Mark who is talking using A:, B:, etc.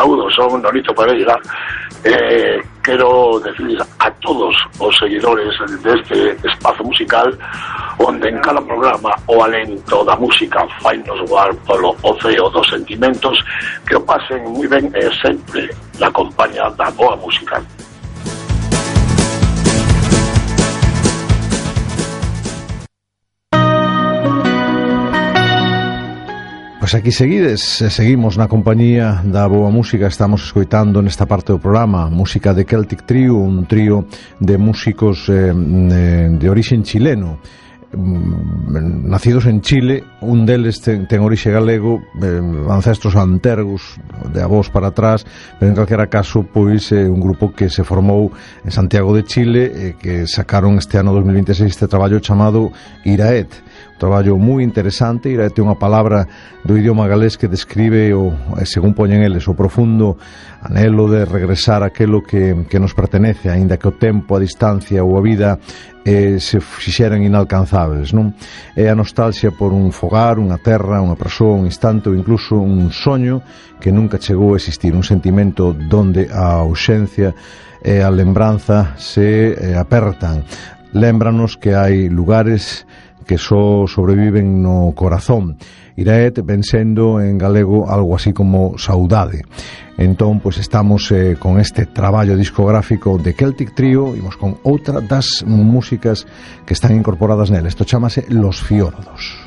A: saúdo, son Nolito Pereira. Quero decir a todos os seguidores deste espazo musical onde en cada programa o alento da música fainos voar polo oceo dos sentimentos, que o pasen moi ben e sempre na compañía da boa música.
B: Pois aquí seguimos na compañía da boa música. Estamos escoitando nesta parte do programa música de Celtic Trio, un trío de músicos de orixen chileno, nacidos en Chile. Un deles ten orixe galego, ancestros antergos de avós para atrás, pero en calquera caso pois un grupo que se formou en Santiago de Chile, que sacaron este ano 2026 este traballo chamado Iraet, un traballo moi interesante. Iraet é unha palabra do idioma galés que describe, según poñen eles, o profundo anhelo de regresar aquelo que nos pertenece, aínda que o tempo, a distancia ou a vida se fixeran inalcanzables, non? É a nostalgia por un fogar, unha terra, unha persoa, un instante ou incluso un soño que nunca chegou a existir, un sentimento donde a ausencia e a lembranza se apertan. Lémbranos que hai lugares que só sobreviven no corazón. Iraet ven sendo en galego algo así como saudade. Entón, pois estamos con este traballo discográfico de Celtic Trio. Imos con outra das músicas que están incorporadas nel. Isto chamase Los Fiordos.